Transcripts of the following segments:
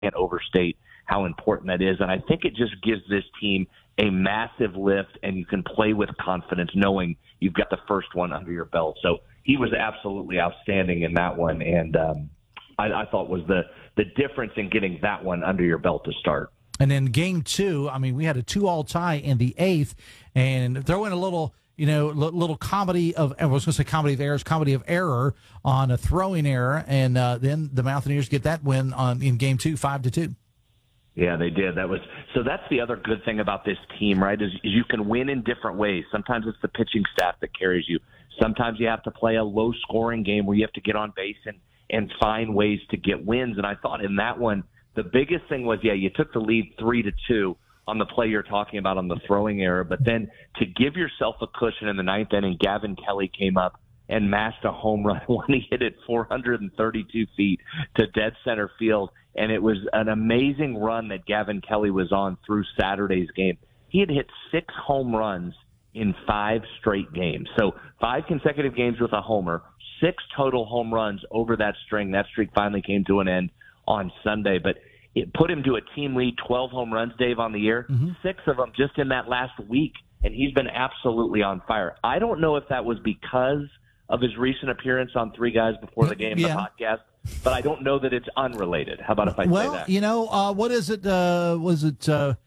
can't overstate how important that is. And I think it just gives this team a massive lift, and you can play with confidence knowing you've got the first one under your belt. So he was absolutely outstanding in that one, and I thought was the difference in getting that one under your belt to start. And then game 2, I mean, we had a 2-all tie in the 8th, and throw in a little, little comedy of, I was going to say comedy of errors, comedy of error on a throwing error, and then the Mountaineers get that win in game 2, 5-2. Yeah, they did. So that's the other good thing about this team, right, is you can win in different ways. Sometimes it's the pitching staff that carries you. Sometimes you have to play a low-scoring game where you have to get on base and find ways to get wins. And I thought in that one, the biggest thing was, you took the lead 3-2 on the play you're talking about on the throwing error, but then to give yourself a cushion in the 9th inning, Gavin Kelly came up and mashed a home run when he hit it 432 feet to dead center field. And it was an amazing run that Gavin Kelly was on through Saturday's game. He had hit 6 home runs in 5 straight games. So 5 consecutive games with a homer, 6 total home runs over that string. That streak finally came to an end on Sunday, but it put him to a team lead 12 home runs, Dave, on the year, 6 of them just in that last week, and he's been absolutely on fire. I don't know if that was because of his recent appearance on Three Guys Before the Game, the podcast, but I don't know that it's unrelated. How about if I say that? What is it? Was it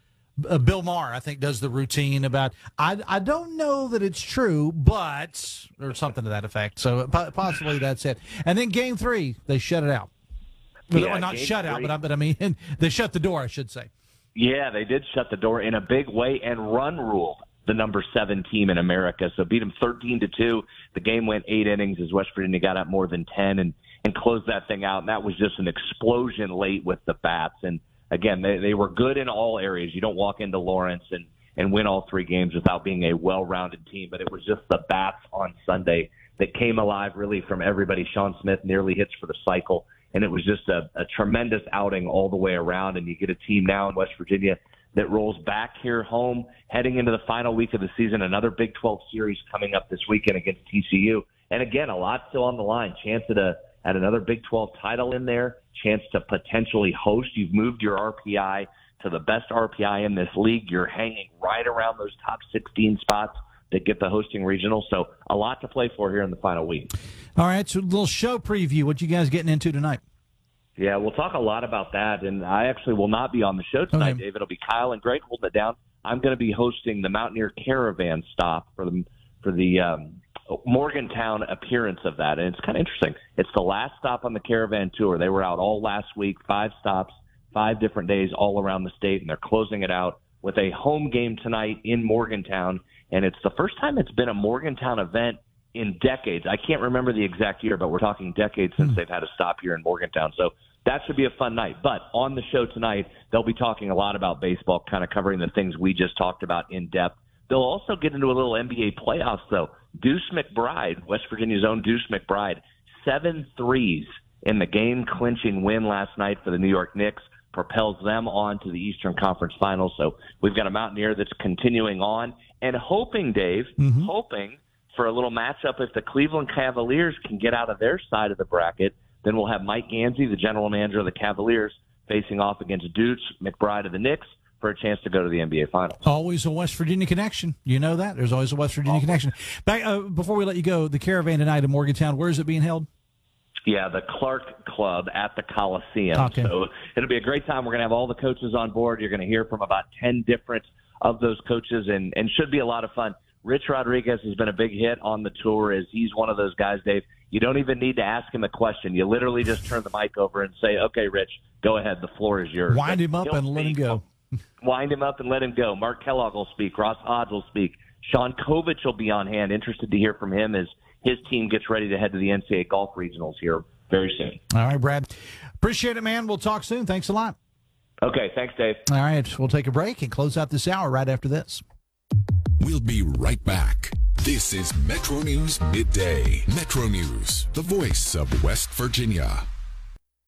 Bill Maher, I think, does the routine about, I don't know that it's true, but, or something to that effect. So possibly that's it. And then game 3, they shut it out. Well, not shut out, but I mean, they shut the door, I should say. Yeah, they did shut the door in a big way and run ruled the number 7 team in America. So beat them 13-2. The game went 8 innings as West Virginia got up more than 10 and closed that thing out. And that was just an explosion late with the bats. And again, they were good in all areas. You don't walk into Lawrence and win all 3 games without being a well-rounded team. But it was just the bats on Sunday that came alive really from everybody. Sean Smith nearly hits for the cycle. And it was just a tremendous outing all the way around. And you get a team now in West Virginia that rolls back here home, heading into the final week of the season, another Big 12 series coming up this weekend against TCU. And again, a lot still on the line. Chance at another Big 12 title in there, chance to potentially host. You've moved your RPI to the best RPI in this league. You're hanging right around those top 16 spots that get the hosting regional. So a lot to play for here in the final week. All right, so a little show preview. What you guys getting into tonight? Yeah, we'll talk a lot about that, and I actually will not be on the show tonight, Okay. Dave. It'll be Kyle and Greg holding it down. I'm going to be hosting the Mountaineer Caravan stop for the Morgantown appearance of that, and it's kind of interesting. It's the last stop on the Caravan tour. They were out all last week, 5 stops, 5 different days all around the state, and they're closing it out with a home game tonight in Morgantown, and it's the first time it's been a Morgantown event in decades. I can't remember the exact year, but we're talking decades since they've had a stop here in Morgantown. So that should be a fun night. But on the show tonight, they'll be talking a lot about baseball, kind of covering the things we just talked about in depth. They'll also get into a little NBA playoffs, though. Deuce McBride, West Virginia's own Deuce McBride, 7 threes in the game-clinching win last night for the New York Knicks, propels them on to the Eastern Conference Finals. So we've got a Mountaineer that's continuing on and hoping, Dave, hoping for a little matchup. If the Cleveland Cavaliers can get out of their side of the bracket, then we'll have Mike Gansey, the general manager of the Cavaliers, facing off against Deuce McBride of the Knicks for a chance to go to the NBA Finals. Always a West Virginia connection. You know that. There's always a West Virginia connection. Back before we let you go, the Caravan tonight in Morgantown, where is it being held? Yeah, the Clark Club at the Coliseum. Okay. So it'll be a great time. We're going to have all the coaches on board. You're going to hear from about 10 different of those coaches, and should be a lot of fun. Rich Rodriguez has been a big hit on the tour as he's one of those guys, Dave. You don't even need to ask him a question. You literally just turn the mic over and say, okay, Rich, go ahead. The floor is yours. Wind him up and let him go. Wind him up and let him go. Mark Kellogg will speak. Ross Hodge will speak. Sean Kovich will be on hand. Interested to hear from him as his team gets ready to head to the NCAA Golf Regionals here very soon. All right, Brad. Appreciate it, man. We'll talk soon. Thanks a lot. Okay, thanks, Dave. All right, we'll take a break and close out this hour right after this. We'll be right back. This is Metro News Midday. Metro News, the voice of West Virginia.